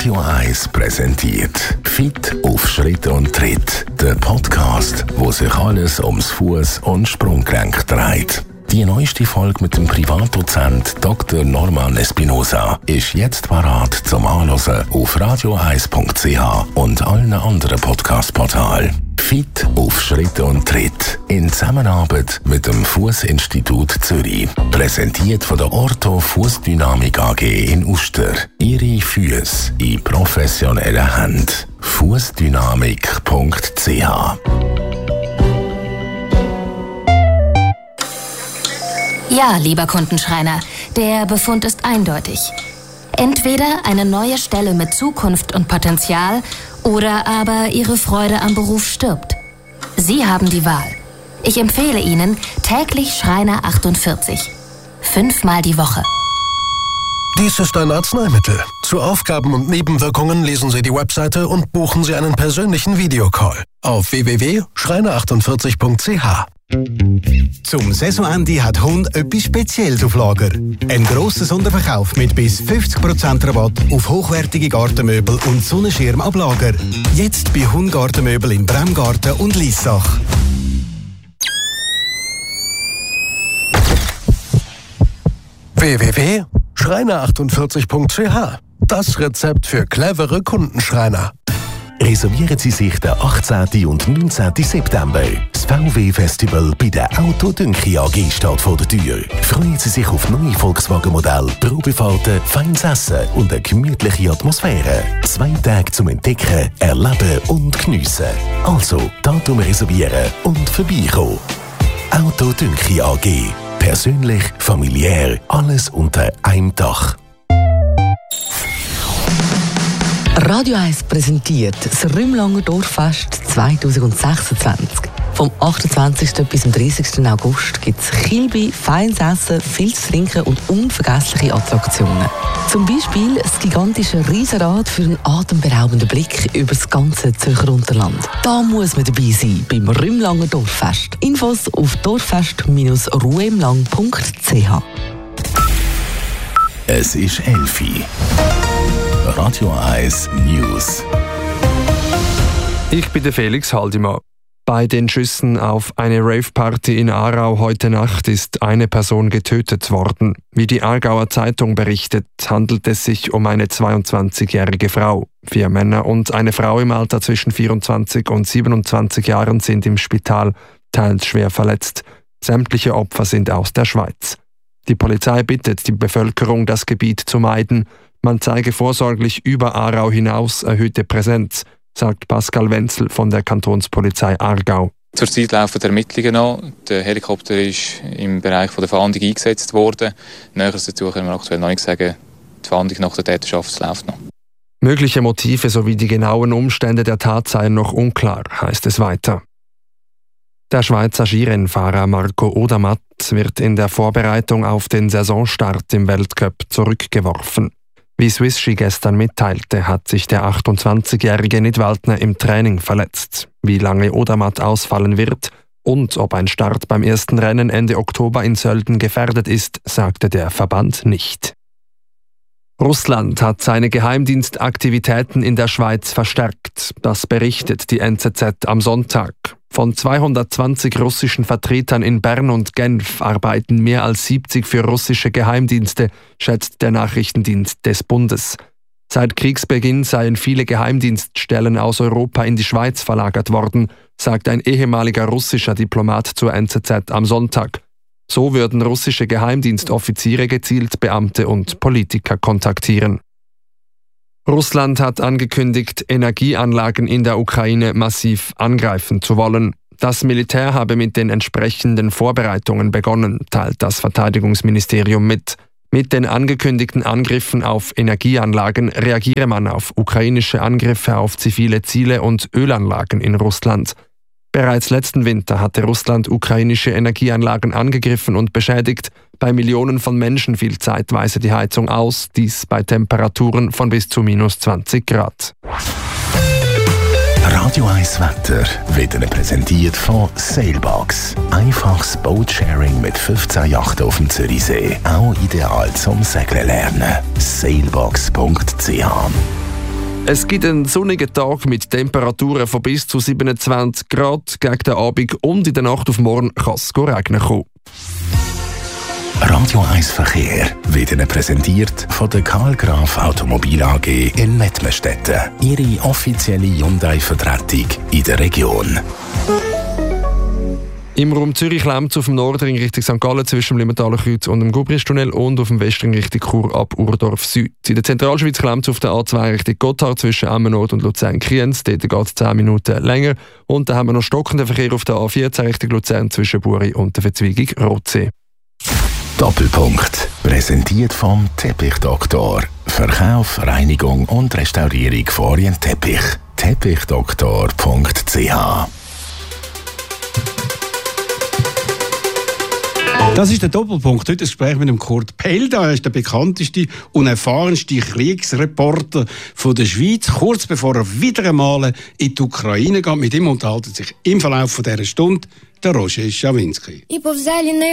Radio 1 präsentiert Fit auf Schritt und Tritt. Der Podcast, wo sich alles ums Fuß- und Sprunggelenk dreht. Die neueste Folge mit dem Privatdozent Dr. Norman Espinosa ist jetzt parat zum Anhören auf radio1.ch und allen anderen Podcast-Portalen. Fit auf Schritt und Tritt in Zusammenarbeit mit dem Fußinstitut Zürich. Präsentiert von der Ortho Fußdynamik AG in Uster. Ihre Füße in professioneller Hand. Fußdynamik.ch. Ja, lieber Kundenschreiner, der Befund ist eindeutig. Entweder eine neue Stelle mit Zukunft und Potenzial oder aber Ihre Freude am Beruf stirbt. Sie haben die Wahl. Ich empfehle Ihnen täglich Schreiner 48. 5-mal die Woche. Dies ist ein Arzneimittel. Zu Aufgaben und Nebenwirkungen lesen Sie die Webseite und buchen Sie einen persönlichen Videocall auf www.schreiner48.ch. Zum Saisonende hat Hund etwas Spezielles auf Lager. Ein grosser Sonderverkauf mit bis 50% Rabatt auf hochwertige Gartenmöbel und Sonnenschirm ab Lager. Jetzt bei Hund Gartenmöbel in Bremgarten und Liessach. www.schreiner48.ch. Das Rezept für clevere Kundenschreiner. Reservieren Sie sich den 18. und 19. September. Das VW-Festival bei der Auto Dünki AG steht vor der Tür. Freuen Sie sich auf neue Volkswagen-Modelle, Probefahrten, feines Essen und eine gemütliche Atmosphäre. 2 Tage zum Entdecken, Erleben und Geniessen. Also, Datum reservieren und vorbeikommen. Auto Dünki AG. Persönlich, familiär, alles unter einem Dach. Radio 1 präsentiert das Rümlanger Dorffest 2026. Vom 28. bis zum 30. August gibt es Kilby, feines Essen, viel zu trinken und unvergessliche Attraktionen. Zum Beispiel das gigantische Riesenrad für einen atemberaubenden Blick über das ganze Zürcher Unterland. Da muss man dabei sein beim Rümlanger Dorffest. Infos auf dorffest-ruemlang.ch. Es ist 11 Uhr. Radio 1 News. Ich bin der Felix Haldimann. Bei den Schüssen auf eine Rave-Party in Aarau heute Nacht ist eine Person getötet worden. Wie die Aargauer Zeitung berichtet, handelt es sich um eine 22-jährige Frau. 4 Männer und eine Frau im Alter zwischen 24 und 27 Jahren sind im Spital, teils schwer verletzt. Sämtliche Opfer sind aus der Schweiz. Die Polizei bittet die Bevölkerung, das Gebiet zu meiden. Man zeige vorsorglich über Aarau hinaus erhöhte Präsenz, sagt Pascal Wenzel von der Kantonspolizei Aargau. Zurzeit laufen die Ermittlungen an. Der Helikopter ist im Bereich der Fahndung eingesetzt worden. Näheres dazu können wir aktuell noch nicht sagen. Die Fahndung nach der Täterschaft läuft noch. Mögliche Motive sowie die genauen Umstände der Tat seien noch unklar, heißt es weiter. Der Schweizer Skirennfahrer Marco Odermatt wird in der Vorbereitung auf den Saisonstart im Weltcup zurückgeworfen. Wie Swiss Ski gestern mitteilte, hat sich der 28-jährige Nidwaldner im Training verletzt. Wie lange Odermatt ausfallen wird und ob ein Start beim ersten Rennen Ende Oktober in Sölden gefährdet ist, sagte der Verband nicht. Russland hat seine Geheimdienstaktivitäten in der Schweiz verstärkt. Das berichtet die NZZ am Sonntag. Von 220 russischen Vertretern in Bern und Genf arbeiten mehr als 70 für russische Geheimdienste, schätzt der Nachrichtendienst des Bundes. Seit Kriegsbeginn seien viele Geheimdienststellen aus Europa in die Schweiz verlagert worden, sagt ein ehemaliger russischer Diplomat zur NZZ am Sonntag. So würden russische Geheimdienstoffiziere gezielt Beamte und Politiker kontaktieren. Russland hat angekündigt, Energieanlagen in der Ukraine massiv angreifen zu wollen. Das Militär habe mit den entsprechenden Vorbereitungen begonnen, teilt das Verteidigungsministerium mit. Mit den angekündigten Angriffen auf Energieanlagen reagiere man auf ukrainische Angriffe auf zivile Ziele und Ölanlagen in Russland. Bereits letzten Winter hatte Russland ukrainische Energieanlagen angegriffen und beschädigt. Bei Millionen von Menschen fiel zeitweise die Heizung aus, dies bei Temperaturen von bis zu minus 20 Grad. Radio 1 Wetter wird Ihnen präsentiert von Sailbox. Einfaches Boatsharing mit 15 Yachten auf dem Zürichsee. Auch ideal zum Segeln lernen. Sailbox.ch. Es gibt einen sonnigen Tag mit Temperaturen von bis zu 27 Grad. Gegen den Abend und in der Nacht auf morgen kann es regnen kommen. Radio 1 Verkehr wird Ihnen präsentiert von der Karl Graf Automobil AG in Mettmerstetten. Ihre offizielle Hyundai-Vertretung in der Region. Im Raum Zürich klemmt es auf dem Nordring Richtung St. Gallen zwischen dem Limmertaler Kreuz und dem Gubristunnel und auf dem Westring Richtung Chur ab Urdorf Süd. In der Zentralschweiz klemmt es auf der A2 Richtung Gotthard zwischen Emmernord und Luzern-Kriens. Dort geht es 10 Minuten länger. Und dann haben wir noch stockenden Verkehr auf der A14 Richtung Luzern zwischen Buri und der Verzweigung Rotsee. Doppelpunkt. Präsentiert vom Teppichdoktor. Verkauf, Reinigung und Restaurierung von Orientteppich. Teppichdoktor.ch. Das ist der Doppelpunkt. Heute das Gespräch mit dem Kurt Pelda. Er ist der bekannteste und erfahrenste Kriegsreporter von der Schweiz. Kurz bevor er wieder einmal in die Ukraine geht. Mit ihm unterhalten sich im Verlauf dieser Stunde der Roger Schawinski.